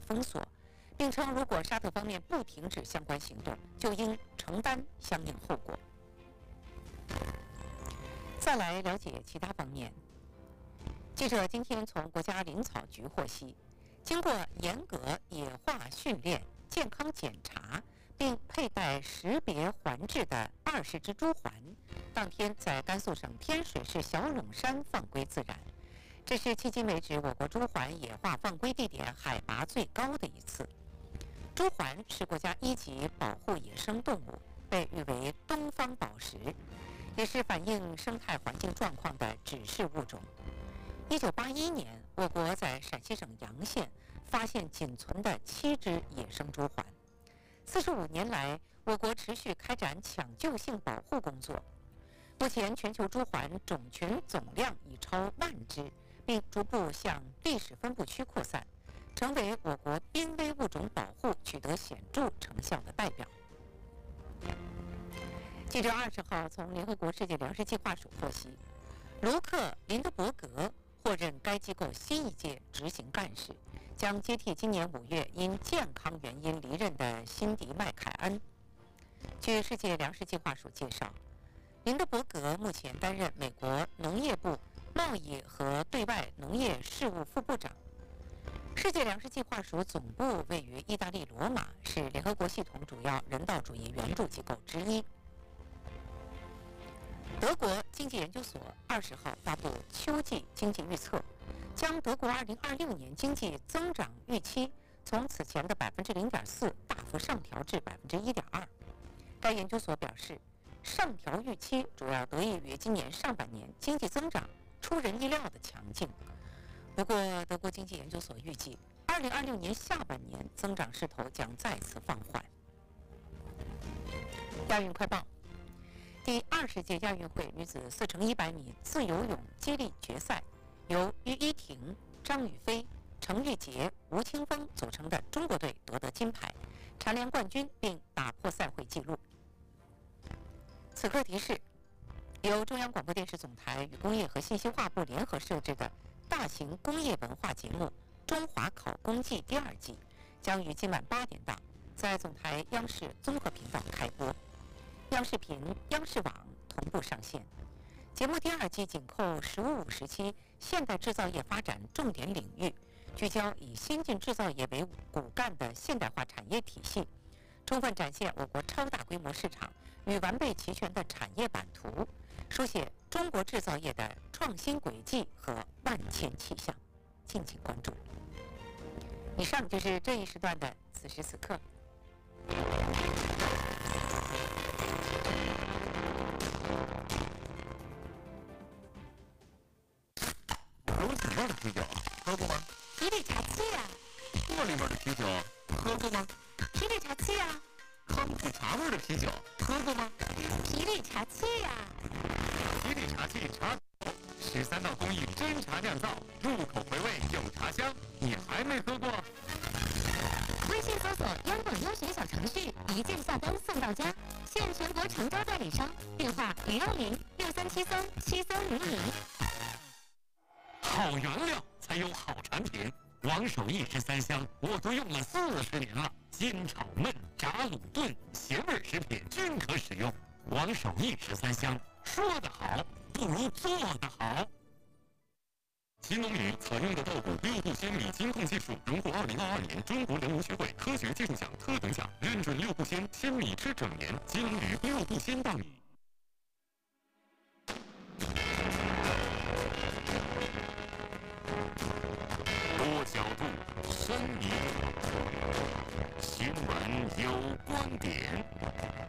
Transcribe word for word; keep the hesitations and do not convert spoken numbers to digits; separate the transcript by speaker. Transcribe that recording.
Speaker 1: 封锁，并称如果沙特方面不停止相关行动，就应承担相应后果。再来了解其他方面。记者今天从国家林草局获悉，经过严格野化训练、健康检查，并佩戴识别环制的二十只猪环，当天在甘肃省天水市小陇山放归自然。这是迄今为止我国猪环野化放归地点海拔最高的一次。猪环是国家一级保护野生动物，被誉为东方宝石，也是反映生态环境状况的指示物种。一九八一年，我国在陕西省洋县发现仅存的七只野生猪环。四十五年来，我国持续开展抢救性保护工作。目前，全球猪环种群总量已超万只，并逐步向历史分布区扩散，成为我国濒危物种保护取得显著成效的代表。记者二十号从联合国世界粮食计划署获悉，卢克·林德伯格获任该机构新一届执行干事，将接替今年五月因健康原因离任的辛迪·麦凯恩。据世界粮食计划署介绍，林德伯格目前担任美国农业部贸易和对外农业事务副部长。世界粮食计划署总部位于意大利罗马，是联合国系统主要人道主义援助机构之一。德国经济研究所二十号发布秋季经济预测，将德国二零二六年经济增长预期从此前的百分之零点四大幅上调至百分之一点二。该研究所表示，上调预期主要得益于今年上半年经济增长出人意料的强劲。不过，德国经济研究所预计，二零二六年下半年增长势头将再次放缓。亚运快报。第二十届亚运会女子四乘一百米自由泳接力决赛，由于依婷、张雨霏、程玉洁、吴青峰组成的中国队夺得金牌，蝉联冠军并打破赛会纪录。此刻提示：由中央广播电视总台与工业和信息化部联合设置的大型工业文化节目《中华考工季》第二季，将于今晚八点档在总台央视综合频道开播。央视频、央视网同步上线。节目第二季紧扣“十五五”时期现代制造业发展重点领域，聚焦以先进制造业为骨干的现代化产业体系，充分展现我国超大规模市场与完备齐全的产业版图，书写中国制造业的创新轨迹和万千气象。敬请关注。以上就是这一时段的此时此刻。
Speaker 2: 有里面的啤酒喝过吗？
Speaker 3: 皮里茶气啊！
Speaker 2: 这里面的啤酒喝过吗？
Speaker 3: 皮里茶气啊！
Speaker 2: 康普茶味的啤酒喝过吗？
Speaker 3: 皮里茶气呀！
Speaker 2: 皮里茶气茶，十三道工艺真茶酿造，入口回味有茶香。你还没喝过？
Speaker 3: 微信搜索央广优选小程序，一键下单送到家，现全国成交代理商，电话零二零六三七三七三零零。
Speaker 2: 好原料才有好产品。王守义十三香，我都用了四十年了，煎炒焖炸卤炖咸味食品均可使用。王守义十三香，说得好不如做得好。新农米采用的稻谷六步秈米金控技术荣获二零二二年中国人农学会科学技术奖特等奖，认准六步秈鲜米吃整年，金鱼六步秈大米。多角度，深一度，新闻有观点。